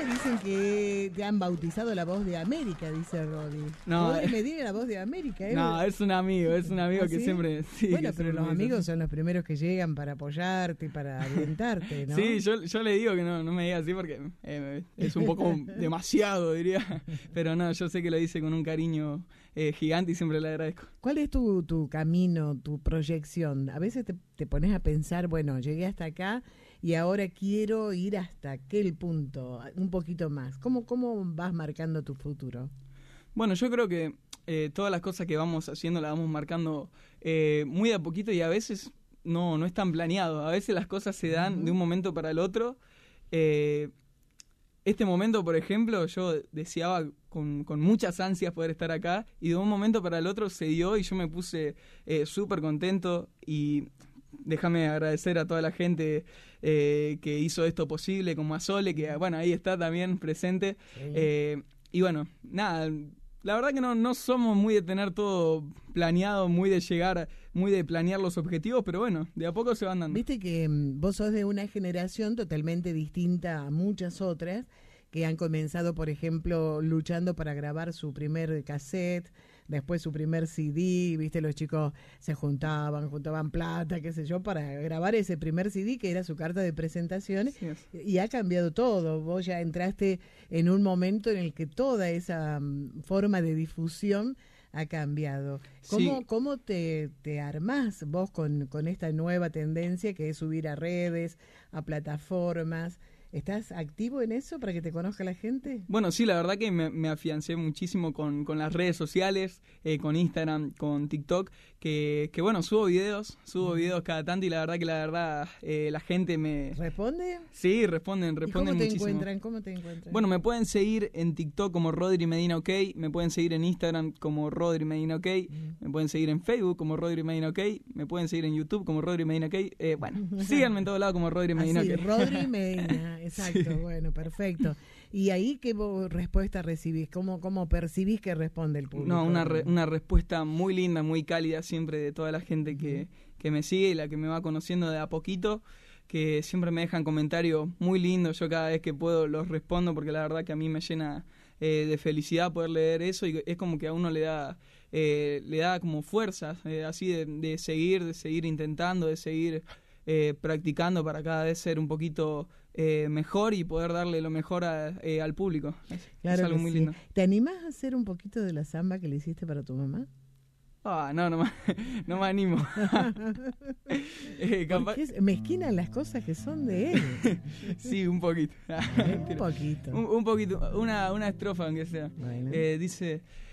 me dicen que te han bautizado la voz de América, dice Rodri. No, Rodri Medina, la voz de América. No, es un amigo ¿Ah, que sí? siempre... Sí, bueno, que pero siempre los me dice amigos así. son los primeros que llegan para apoyarte y para alentarte, ¿no? Sí, yo le digo que no me diga así porque es un poco demasiado, diría. Pero no, yo sé que lo dice con un cariño gigante y siempre le agradezco. ¿Cuál es tu camino, tu proyección? A veces te pones a pensar, bueno, llegué hasta acá y ahora quiero ir hasta aquel punto, un poquito más. ¿Cómo vas marcando tu futuro? Bueno, yo creo que todas las cosas que vamos haciendo las vamos marcando muy de a poquito y a veces no es tan planeado. A veces las cosas se dan de un momento para el otro. Este momento, por ejemplo, yo deseaba con muchas ansias poder estar acá y de un momento para el otro se dio y yo me puse súper contento y déjame agradecer a toda la gente que hizo esto posible, como a Sole, que bueno, ahí está también presente. Sí. Y bueno, nada, la verdad que no somos muy de tener todo planeado, muy de llegar, muy de planear los objetivos, pero bueno, de a poco se van dando. Viste que vos sos de una generación totalmente distinta a muchas otras que han comenzado, por ejemplo, luchando para grabar su primer cassette, después su primer CD, viste, los chicos se juntaban plata, qué sé yo, para grabar ese primer CD que era su carta de presentación. Sí, y ha cambiado todo. Vos ya entraste en un momento en el que toda esa forma de difusión ha cambiado. ¿Cómo te armás vos con esta nueva tendencia que es subir a redes, a plataformas? ¿Estás activo en eso para que te conozca la gente? Bueno, sí, la verdad que me afiancé muchísimo con las redes sociales, con Instagram, con TikTok, que bueno, subo videos cada tanto y la verdad la gente me... ¿Responde? Sí, responden muchísimo. ¿Cómo te encuentran? Bueno, me pueden seguir en TikTok como Rodri Medina OK, me pueden seguir en Instagram como Rodri Medina OK, me pueden seguir en Facebook como Rodri Medina OK, me pueden seguir en YouTube como Rodri Medina OK. Bueno, síganme en todos lados como Rodri Medina OK. Rodri Medina. Exacto, sí. Bueno, perfecto. ¿Y ahí qué respuesta recibís? ¿Cómo percibís que responde el público? No, una respuesta muy linda, muy cálida siempre de toda la gente que me sigue y la que me va conociendo de a poquito, que siempre me dejan comentarios muy lindos. Yo cada vez que puedo los respondo porque la verdad que a mí me llena de felicidad poder leer eso y es como que a uno le da como fuerzas, así de seguir intentando, de seguir practicando para cada vez ser un poquito mejor y poder darle lo mejor al público. Claro, es algo muy lindo. ¿Te animás a hacer un poquito de la samba que le hiciste para tu mamá? No me animo. Porque mezquinan las cosas que son de él. Sí, un poquito. Un poquito. Un poquito, una estrofa aunque sea. Bueno. Dice...